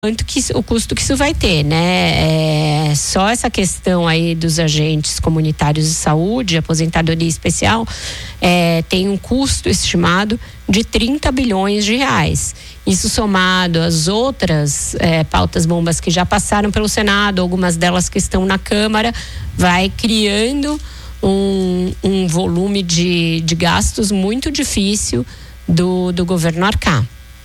o custo que isso vai ter, né? Só essa questão aí dos agentes comunitários de saúde, aposentadoria especial, tem um custo estimado de 30 bilhões de reais. Isso somado às outras pautas bombas que já passaram pelo Senado, algumas delas que estão na Câmara, vai criando um volume de gastos muito difícil do governo arcar.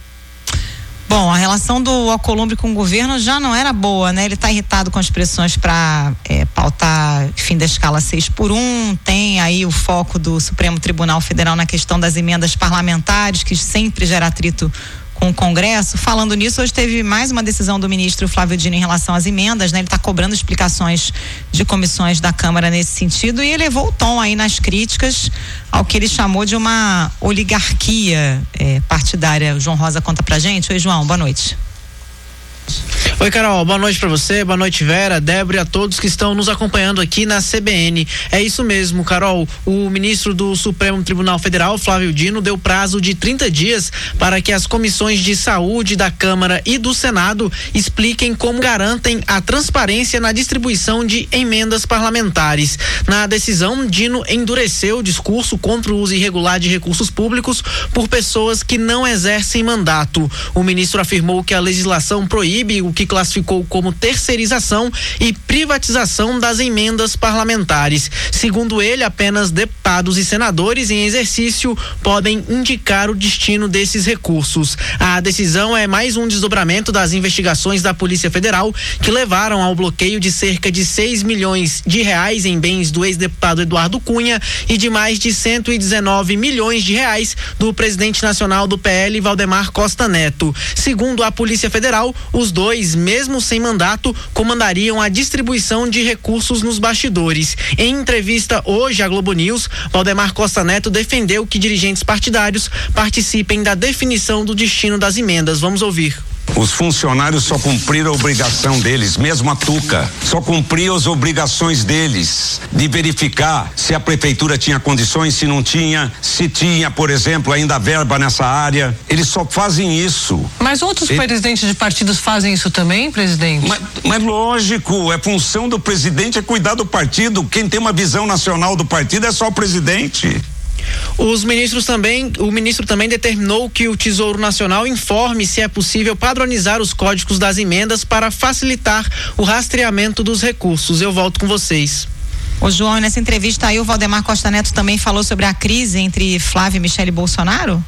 Bom, a relação do Alcolumbre com o governo já não era boa, né? Ele está irritado com as pressões para pautar fim da escala 6x1, tem aí o foco do Supremo Tribunal Federal na questão das emendas parlamentares, que sempre gera atrito com o Congresso. Falando nisso, hoje teve mais uma decisão do ministro Flávio Dino em relação às emendas, né? Ele está cobrando explicações de comissões da Câmara nesse sentido e elevou o tom aí nas críticas ao que ele chamou de uma oligarquia partidária. O João Rosa conta pra gente. Oi, João, boa noite. Oi, Carol, boa noite pra você, boa noite, Vera, Débora e a todos que estão nos acompanhando aqui na CBN. É isso mesmo, Carol, o ministro do Supremo Tribunal Federal, Flávio Dino, deu prazo de 30 dias para que as comissões de saúde da Câmara e do Senado expliquem como garantem a transparência na distribuição de emendas parlamentares. Na decisão, Dino endureceu o discurso contra o uso irregular de recursos públicos por pessoas que não exercem mandato. O ministro afirmou que a legislação proíbe o que classificou como terceirização e privatização das emendas parlamentares. Segundo ele, apenas deputados e senadores em exercício podem indicar o destino desses recursos. A decisão é mais um desdobramento das investigações da Polícia Federal que levaram ao bloqueio de cerca de 6 milhões de reais em bens do ex-deputado Eduardo Cunha e de mais de 119 milhões de reais do presidente nacional do PL, Valdemar Costa Neto. Segundo a Polícia Federal, os dois, mesmo sem mandato, comandariam a distribuição de recursos nos bastidores. Em entrevista hoje à Globo News, Valdemar Costa Neto defendeu que dirigentes partidários participem da definição do destino das emendas. Vamos ouvir. Os funcionários só cumpriram a obrigação deles, mesmo a Tuca, só cumpriam as obrigações deles de verificar se a prefeitura tinha condições, se não tinha, se tinha, por exemplo, ainda verba nessa área. Eles só fazem isso. Mas outros presidentes de partidos fazem isso também, presidente? Mas lógico, é função do presidente cuidar do partido. Quem tem uma visão nacional do partido é só o presidente. O ministro também determinou que o Tesouro Nacional informe se é possível padronizar os códigos das emendas para facilitar o rastreamento dos recursos. Eu volto com vocês. Ô, João, nessa entrevista aí o Valdemar Costa Neto também falou sobre a crise entre Flávio e Michele Bolsonaro?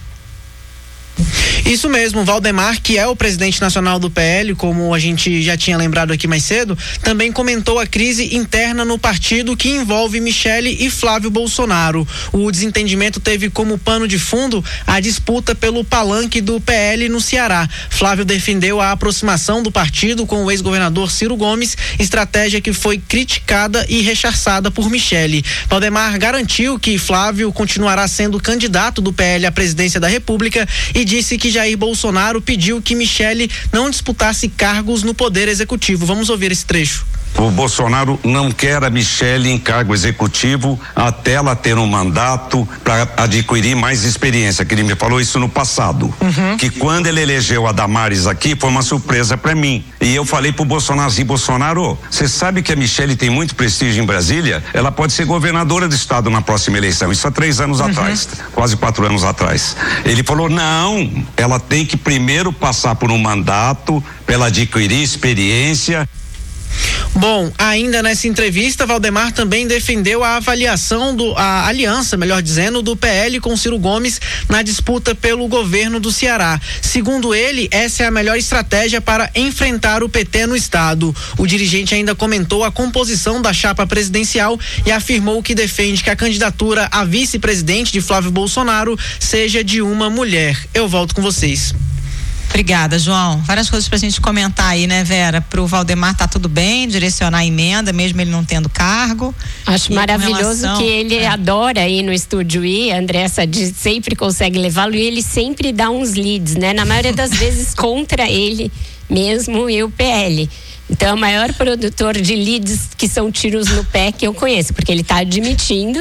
Isso mesmo, Valdemar, que é o presidente nacional do PL, como a gente já tinha lembrado aqui mais cedo, também comentou a crise interna no partido que envolve Michele e Flávio Bolsonaro. O desentendimento teve como pano de fundo a disputa pelo palanque do PL no Ceará. Flávio defendeu a aproximação do partido com o ex-governador Ciro Gomes, estratégia que foi criticada e rechaçada por Michele. Valdemar garantiu que Flávio continuará sendo candidato do PL à presidência da República e disse que Jair Bolsonaro pediu que Michele não disputasse cargos no Poder Executivo. Vamos ouvir esse trecho. O Bolsonaro não quer a Michele em cargo executivo até ela ter um mandato para adquirir mais experiência, que ele me falou isso no passado. Que quando ele elegeu a Damares aqui foi uma surpresa para mim. E eu falei pro Bolsonaro assim: Bolsonaro, você sabe que a Michele tem muito prestígio em Brasília? Ela pode ser governadora do estado na próxima eleição. Isso há 3 anos atrás, quase 4 anos atrás. Ele falou: não, ela tem que primeiro passar por um mandato para ela adquirir experiência. Bom, ainda nessa entrevista, Valdemar também defendeu a avaliação a aliança, melhor dizendo, do PL com Ciro Gomes na disputa pelo governo do Ceará. Segundo ele, essa é a melhor estratégia para enfrentar o PT no estado. O dirigente ainda comentou a composição da chapa presidencial e afirmou que defende que a candidatura a vice-presidente de Flávio Bolsonaro seja de uma mulher. Eu volto com vocês. Obrigada, João. Várias coisas pra gente comentar aí, né, Vera? Pro Valdemar tá tudo bem, direcionar a emenda, mesmo ele não tendo cargo. Acho maravilhoso que ele adora ir no estúdio a Andressa sempre consegue levá-lo e ele sempre dá uns leads, né? Na maioria das vezes contra ele mesmo e o PL. Então é o maior produtor de leads que são tiros no pé que eu conheço, porque ele tá admitindo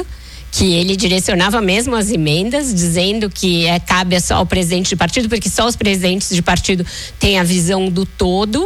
que ele direcionava mesmo as emendas, dizendo que cabe só ao presidente de partido, porque só os presidentes de partido têm a visão do todo,